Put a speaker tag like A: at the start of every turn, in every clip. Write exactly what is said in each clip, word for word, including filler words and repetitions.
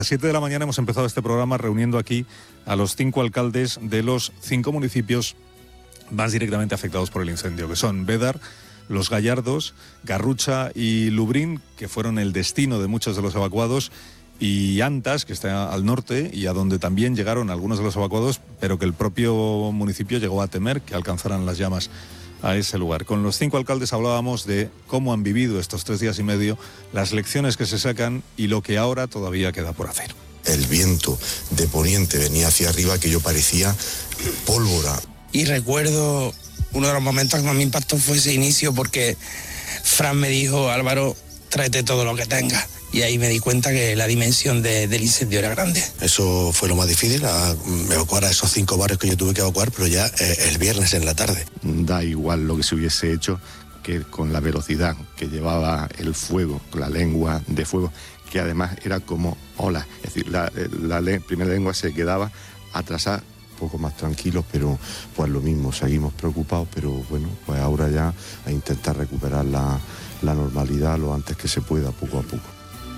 A: A las siete de la mañana hemos empezado este programa reuniendo aquí a los cinco alcaldes de los cinco municipios más directamente afectados por el incendio, que son Bédar, Los Gallardos, Garrucha y Lubrín, que fueron el destino de muchos de los evacuados, y Antas, que está al norte y a donde también llegaron algunos de los evacuados, pero que el propio municipio llegó a temer que alcanzaran las llamas a ese lugar. Con los cinco alcaldes hablábamos de cómo han vivido estos tres días y medio, las lecciones que se sacan y lo que ahora todavía queda por hacer.
B: El viento de poniente venía hacia arriba, que yo parecía pólvora.
C: Y recuerdo uno de los momentos que más me impactó fue ese inicio, porque Fran me dijo: Álvaro, tráete todo lo que tengas. Y ahí me di cuenta que la dimensión de, del incendio era grande.
B: Eso fue lo más difícil, a evacuar a esos cinco barrios que yo tuve que evacuar, pero ya eh, el viernes en la tarde.
D: Da igual lo que se hubiese hecho, que con la velocidad que llevaba el fuego, con la lengua de fuego, que además era como olas. Es decir, la, la, la primera lengua se quedaba atrasada.
B: Un poco más tranquilos, pero pues lo mismo, seguimos preocupados, pero bueno, pues ahora ya a intentar recuperar la, la normalidad lo antes que se pueda, poco a poco.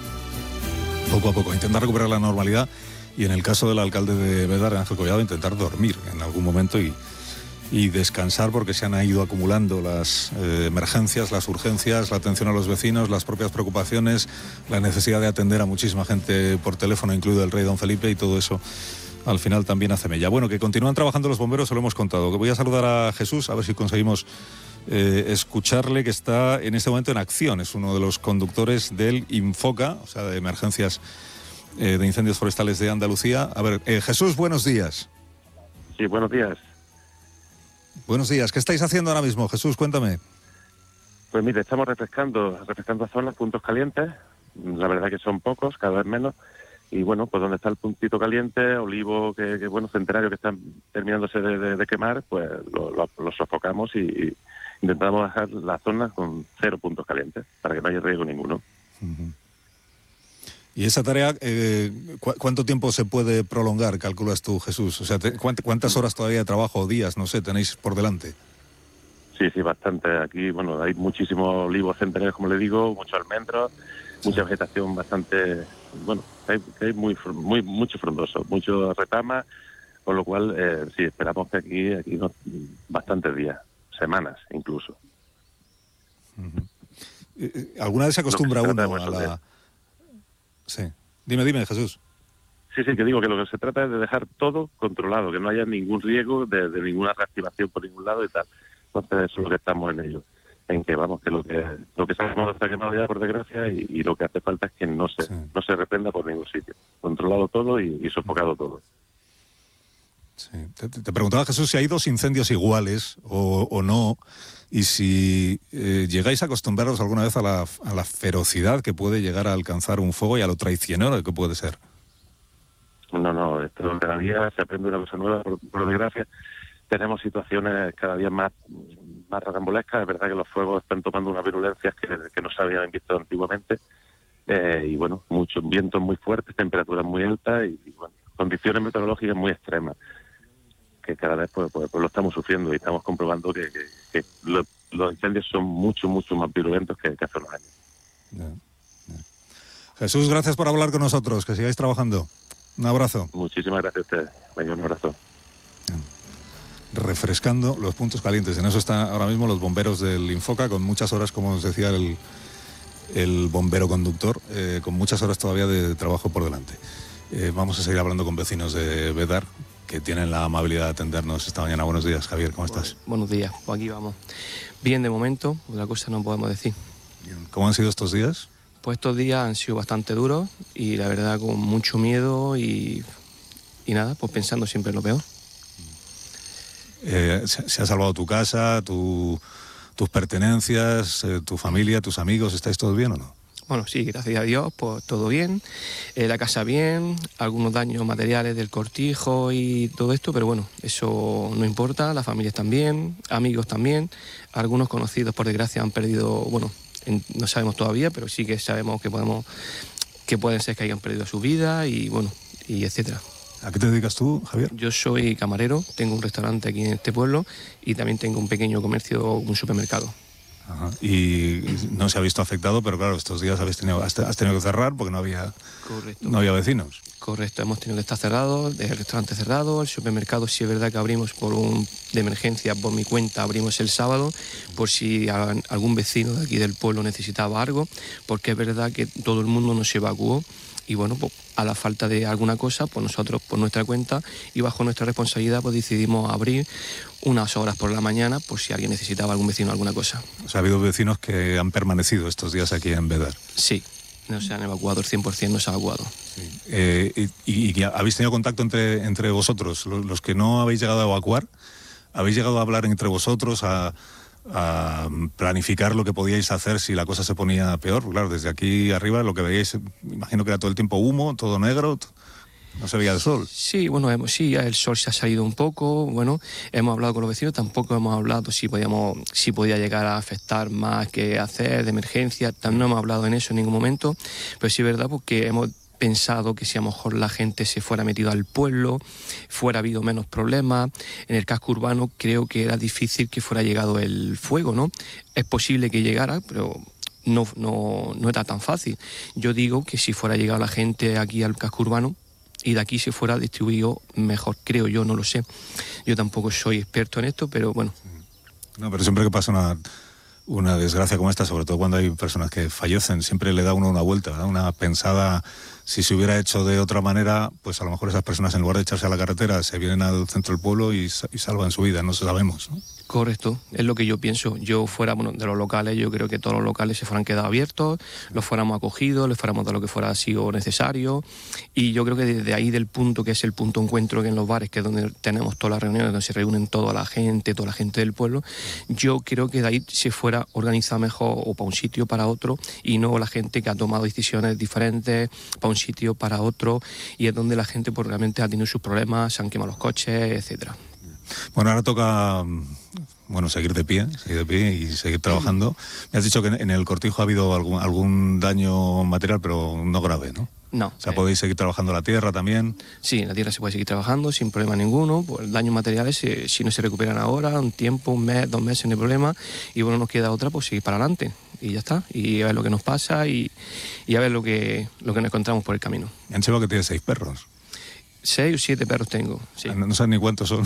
A: Poco a poco, intentar recuperar la normalidad y en el caso del alcalde de Bédar, Ángel Collado, intentar dormir en algún momento y, y descansar, porque se han ido acumulando las eh, emergencias, las urgencias, la atención a los vecinos, las propias preocupaciones, la necesidad de atender a muchísima gente por teléfono, incluido el rey don Felipe, y todo eso al final también hace mella. Bueno, que continúan trabajando los bomberos, se lo hemos contado. Que voy a saludar a Jesús, a ver si conseguimos eh, escucharle, que está en este momento en acción. Es uno de los conductores del Infoca, o sea, de emergencias eh, de incendios forestales de Andalucía. A ver, eh, Jesús, buenos días.
E: Sí, buenos días.
A: Buenos días. ¿Qué estáis haciendo ahora mismo, Jesús? Cuéntame.
E: Pues mire, estamos refrescando, refrescando zonas, puntos calientes. La verdad que son pocos, cada vez menos. Y bueno, pues donde está el puntito caliente, olivo, que, que bueno, centenario que están terminándose de, de, de quemar, pues lo, lo, lo sofocamos y, y intentamos dejar las zonas con cero puntos calientes, para que no haya riesgo ninguno.
A: Uh-huh. ¿Y esa tarea, eh, cu- cuánto tiempo se puede prolongar, calculas tú, Jesús? O sea, te, ¿cuánt- ¿cuántas horas todavía de trabajo o días, no sé, tenéis por delante?
E: Sí, sí, bastante. Aquí, bueno, hay muchísimos olivos centenarios, como le digo, muchos almendros, sí. Mucha vegetación bastante, bueno, hay, hay muy, muy mucho frondoso, mucho retama, con lo cual, eh, sí, esperamos que aquí, aquí no, bastantes días, semanas incluso.
A: Uh-huh. ¿Alguna vez se acostumbra
E: se
A: uno
E: de
A: a la...? Sí. Dime, dime, Jesús.
E: Sí, sí, que digo que lo que se trata es de dejar todo controlado, que no haya ningún riesgo de, de ninguna reactivación por ningún lado y tal. Entonces eso es lo que estamos en ello, en que vamos, que lo que lo que sabemos está quemado ya, por desgracia, y, y lo que hace falta es que no se sí. no se reprenda por ningún sitio. Controlado todo y, y sofocado todo.
A: Sí. Te, te preguntaba, Jesús, si hay dos incendios iguales o, o no, y si eh, llegáis a acostumbraros alguna vez a la, a la ferocidad que puede llegar a alcanzar un fuego y a lo traicionero que puede ser.
E: No, no, esto cada día se aprende una cosa nueva, por, por desgracia. Tenemos situaciones cada día más, más rocambolescas. Es verdad que los fuegos están tomando unas virulencias que, que no se habían visto antiguamente. Eh, y bueno, muchos vientos muy fuertes, temperaturas muy altas y, y bueno, condiciones meteorológicas muy extremas, que cada vez pues, pues, pues lo estamos sufriendo y estamos comprobando que, que, que lo, los incendios son mucho, mucho más virulentos que, que hace unos años.
A: Yeah, yeah. Jesús, gracias por hablar con nosotros. Que sigáis trabajando. Un abrazo.
E: Muchísimas gracias a ustedes. Venga, un abrazo.
A: Refrescando los puntos calientes. En eso están ahora mismo los bomberos del Infoca, con muchas horas, como nos decía el, el bombero conductor, eh, con muchas horas todavía de trabajo por delante. Eh, vamos a seguir hablando con vecinos de Bédar, que tienen la amabilidad de atendernos esta mañana. Buenos días, Javier, ¿cómo estás?
F: Buenos días, pues aquí vamos. Bien de momento, otra cosa no podemos decir.
A: Bien. ¿Cómo han sido estos días?
F: Pues estos días han sido bastante duros y la verdad con mucho miedo y, y nada, pues pensando siempre en lo peor.
A: Eh, se, se ha salvado tu casa, tu, tus pertenencias, eh, tu familia, tus amigos? ¿Estáis todos bien o no?
F: Bueno, sí, gracias a Dios, pues todo bien, eh, la casa bien, algunos daños materiales del cortijo y todo esto, pero bueno, eso no importa, las familias también, amigos también, algunos conocidos por desgracia han perdido, bueno, en, no sabemos todavía, pero sí que sabemos que podemos, que pueden ser que hayan perdido su vida y bueno, y etcétera.
A: ¿A qué te dedicas tú, Javier?
F: Yo soy camarero, tengo un restaurante aquí en este pueblo y también tengo un pequeño comercio, un supermercado.
A: Ajá. Y no se ha visto afectado, pero claro, estos días habéis tenido, has tenido que cerrar porque no había,
F: Correcto.
A: no había vecinos.
F: Correcto, hemos tenido que estar cerrados, el restaurante cerrado, el supermercado sí es verdad que abrimos por un de emergencia, por mi cuenta, abrimos el sábado, por si a, algún vecino de aquí del pueblo necesitaba algo, porque es verdad que todo el mundo nos evacuó y bueno, pues a la falta de alguna cosa, pues nosotros por nuestra cuenta y bajo nuestra responsabilidad pues decidimos abrir unas horas por la mañana por si alguien necesitaba algún vecino alguna cosa.
A: O sea, ha habido vecinos que han permanecido estos días aquí en Bédar.
F: Sí. No se han evacuado, el cien por ciento no se ha evacuado.
A: Sí. Eh, y, y habéis tenido contacto entre, entre vosotros, los, los que no habéis llegado a evacuar, ¿habéis llegado a hablar entre vosotros, a, a planificar lo que podíais hacer si la cosa se ponía peor? Claro, desde aquí arriba lo que veíais, imagino que era todo el tiempo humo, todo negro, no se veía el sol.
F: Sí, bueno, hemos, sí, el sol se ha salido un poco, bueno, hemos hablado con los vecinos, tampoco hemos hablado si podíamos, si podía llegar a afectar más que hacer de emergencia, no hemos hablado en eso en ningún momento, pero sí es verdad porque hemos pensado que si a lo mejor la gente se fuera metido al pueblo, fuera habido menos problemas. En el casco urbano creo que era difícil que fuera llegado el fuego, ¿no? Es posible que llegara, pero no, no, no era tan fácil. Yo digo que si fuera llegado la gente aquí al casco urbano, y de aquí se fuera distribuido mejor, creo yo, no lo sé. Yo tampoco soy experto en esto, pero bueno.
A: No, pero siempre que pasa una, una desgracia como esta, sobre todo cuando hay personas que fallecen, siempre le da uno una vuelta, ¿verdad? Una pensada. Si se hubiera hecho de otra manera, pues a lo mejor esas personas en lugar de echarse a la carretera se vienen al centro del pueblo y, y salvan su vida, no sabemos, ¿no?
F: Correcto, es lo que yo pienso. Yo fuera, bueno, de los locales, yo creo que todos los locales se fueran quedado abiertos, los fuéramos acogidos, les fuéramos de lo que fuera sido necesario. Y yo creo que desde ahí del punto que es el punto de encuentro que en los bares, que es donde tenemos todas las reuniones, donde se reúnen toda la gente, toda la gente del pueblo, yo creo que de ahí se fuera organizado mejor o para un sitio para otro y no la gente que ha tomado decisiones diferentes para un sitio para otro y es donde la gente pues, realmente ha tenido sus problemas, se han quemado los coches, etcétera.
A: Bueno, ahora toca, bueno, seguir de pie, seguir de pie y seguir trabajando. Me has dicho que en el cortijo ha habido algún, algún daño material, pero no grave, ¿no?
F: No.
A: O sea,
F: eh,
A: podéis seguir trabajando la tierra también.
F: Sí, en la tierra se puede seguir trabajando sin problema ninguno. Pues daños materiales, si, si no se recuperan ahora, un tiempo, un mes, dos meses, no hay problema. Y bueno, nos queda otra, pues seguir para adelante. Y ya está. Y a ver lo que nos pasa y, y a ver lo que, lo que nos encontramos por el camino.
A: Me han chivado que tienes seis perros.
F: Seis o siete perros tengo, sí.
A: No, no sé ni cuántos son.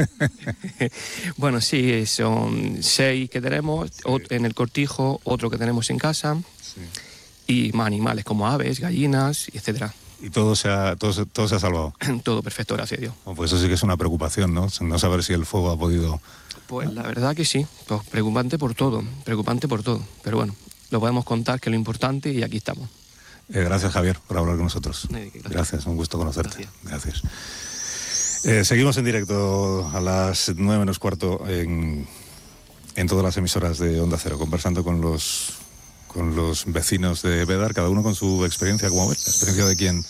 F: Bueno, sí, son seis que tenemos, sí. En el cortijo, otro que tenemos en casa, sí. Y más animales como aves, gallinas, etcétera.
A: ¿Y todo se ha, todo, se, todo se ha salvado?
F: Todo perfecto, gracias a Dios.
A: Oh, pues eso sí que es una preocupación, ¿no? No saber si el fuego ha podido...
F: Pues la verdad que sí, pues preocupante por todo, preocupante por todo. Pero bueno, lo podemos contar, que es lo importante, y aquí estamos.
A: Eh, gracias, Javier, por hablar con nosotros.
F: Gracias,
A: gracias un gusto conocerte.
F: Gracias.
A: gracias. Eh, seguimos en directo a las nueve menos cuarto en, en todas las emisoras de Onda Cero, conversando con los, con los vecinos de Bédar, cada uno con su experiencia, como ves, la experiencia de quien,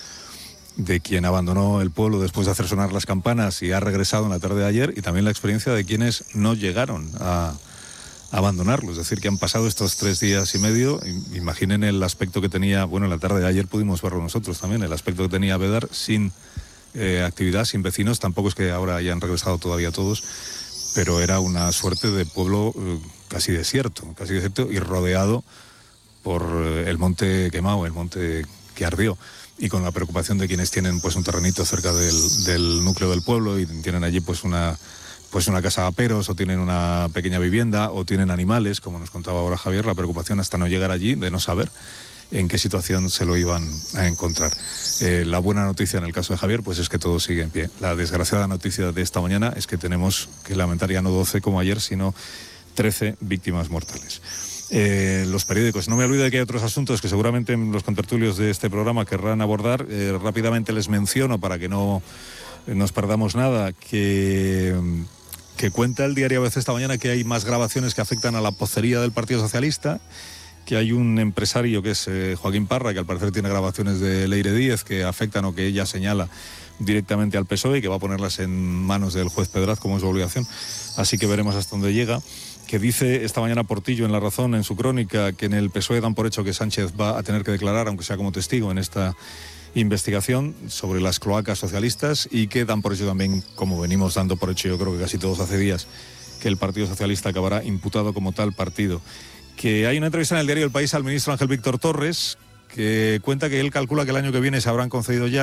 A: de quien abandonó el pueblo después de hacer sonar las campanas y ha regresado en la tarde de ayer, y también la experiencia de quienes no llegaron a... abandonarlo, es decir, que han pasado estos tres días y medio. Imaginen el aspecto que tenía, bueno, en la tarde de ayer pudimos verlo nosotros también, el aspecto que tenía Bédar sin eh, actividad, sin vecinos. Tampoco es que ahora hayan regresado todavía todos, pero era una suerte de pueblo eh, casi desierto, casi desierto y rodeado por eh, el monte quemado, el monte que ardió. Y con la preocupación de quienes tienen pues un terrenito cerca del, del núcleo del pueblo y tienen allí pues una... pues una casa de aperos, o tienen una pequeña vivienda, o tienen animales, como nos contaba ahora Javier, la preocupación hasta no llegar allí, de no saber en qué situación se lo iban a encontrar. Eh, la buena noticia en el caso de Javier, pues es que todo sigue en pie. La desgraciada noticia de esta mañana es que tenemos que lamentar ya no doce como ayer, sino trece víctimas mortales. Eh, los periódicos, no me olvido de que hay otros asuntos que seguramente los contertulios de este programa querrán abordar. Eh, rápidamente les menciono, para que no nos perdamos nada, que... que cuenta el diario A B C esta mañana que hay más grabaciones que afectan a la pocería del Partido Socialista, que hay un empresario que es eh, Joaquín Parra, que al parecer tiene grabaciones de Leire Díez que afectan o que ella señala directamente al P S O E y que va a ponerlas en manos del juez Pedraz como es su obligación, así que veremos hasta dónde llega. Que dice esta mañana Portillo en La Razón, en su crónica, que en el P S O E dan por hecho que Sánchez va a tener que declarar, aunque sea como testigo, en esta investigación sobre las cloacas socialistas, y que dan por hecho también, como venimos dando por hecho yo creo que casi todos hace días, que el Partido Socialista acabará imputado como tal partido. Que hay una entrevista en el diario El País al ministro Ángel Víctor Torres, que cuenta que él calcula que el año que viene se habrán concedido ya